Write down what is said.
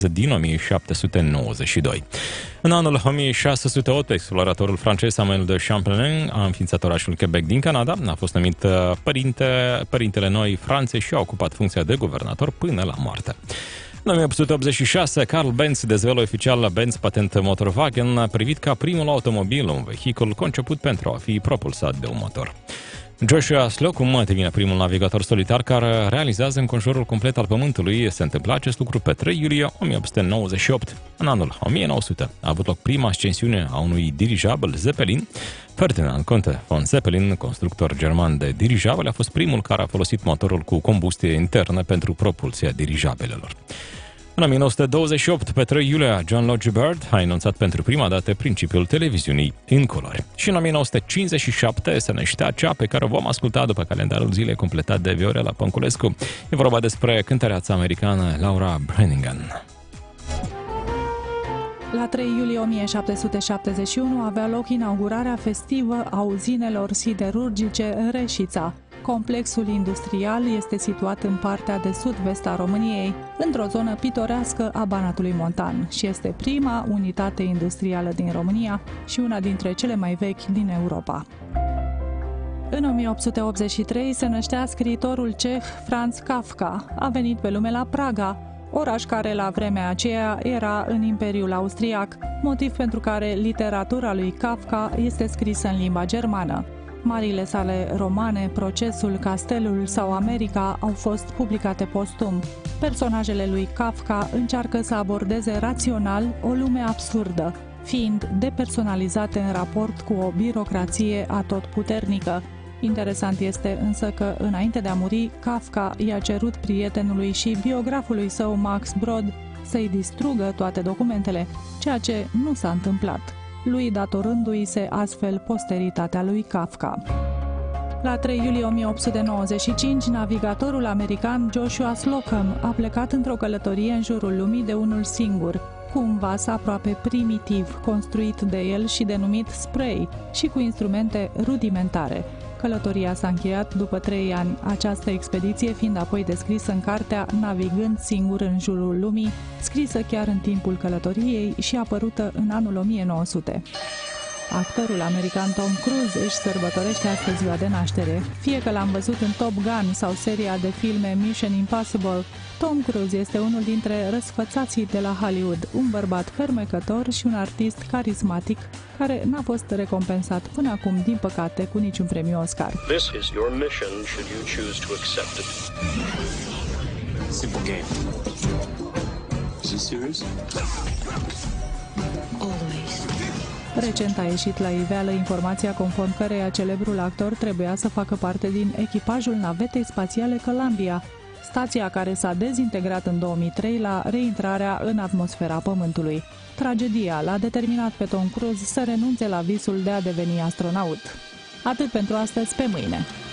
din 1792. În anul 1608, exploratorul francez Samuel de Champlain a înființat orașul Quebec din Canada, a fost numit părintele noi Franței și a ocupat funcția de guvernator până la moarte. În 1886, Carl Benz dezvăluie oficial Benz Patent Motorwagen, privit ca primul automobil, un vehicul conceput pentru a fi propulsat de un motor. Joshua Slocum devine primul navigator solitar care realizează înconjurul complet al Pământului. Se întâmplă acest lucru pe 3 iulie 1898. În anul 1900 a avut loc prima ascensiune a unui dirijabil Zeppelin. Ferdinand Conte von Zeppelin, constructor german de dirijabile, a fost primul care a folosit motorul cu combustie internă pentru propulsia dirijabilelor. În 1928, pe 3 iulie, John Logie Baird a enunțat pentru prima dată principiul televiziunii în culori. Și în 1957 se năștea cea pe care o vom asculta după calendarul zilei completat de Viorela Pănculescu. E vorba despre cântăreața americană Laura Branigan. La 3 iulie 1771 avea loc inaugurarea festivă a uzinelor siderurgice Reșița. Complexul industrial este situat în partea de sud-vest a României, într-o zonă pitorească a Banatului Montan și este prima unitate industrială din România și una dintre cele mai vechi din Europa. În 1883 se năștea scriitorul ceh Franz Kafka. A venit pe lume la Praga, oraș care la vremea aceea era în Imperiul Austriac, motiv pentru care literatura lui Kafka este scrisă în limba germană. Marile sale romane, Procesul, Castelul sau America au fost publicate postum. Personajele lui Kafka încearcă să abordeze rațional o lume absurdă, fiind depersonalizate în raport cu o birocrație atotputernică. Interesant este însă că, înainte de a muri, Kafka i-a cerut prietenului și biografului său Max Brod să-i distrugă toate documentele, ceea ce nu s-a întâmplat, lui datorându-i se astfel posteritatea lui Kafka. La 3 iulie 1895, navigatorul american Joshua Slocum a plecat într-o călătorie în jurul lumii de unul singur, cu un vas aproape primitiv, construit de el și denumit Spray, și cu instrumente rudimentare. Călătoria s-a încheiat după 3 ani, această expediție fiind apoi descrisă în cartea Navigând singur în jurul lumii, scrisă chiar în timpul călătoriei și apărută în anul 1900. Actorul american Tom Cruise își sărbătorește astăzi ziua de naștere. Fie că l-am văzut în Top Gun sau seria de filme Mission Impossible, Tom Cruise este unul dintre răsfățații de la Hollywood, un bărbat fermecător și un artist carismatic care n-a fost recompensat până acum, din păcate, cu niciun premiu Oscar. This is your mission should you choose to accept it. Simple game. Is he serious? Always. Recent a ieșit la iveală informația conform căreia celebrul actor trebuia să facă parte din echipajul navetei spațiale Columbia, stația care s-a dezintegrat în 2003 la reintrarea în atmosfera Pământului. Tragedia l-a determinat pe Tom Cruise să renunțe la visul de a deveni astronaut. Atât pentru astăzi, pe mâine!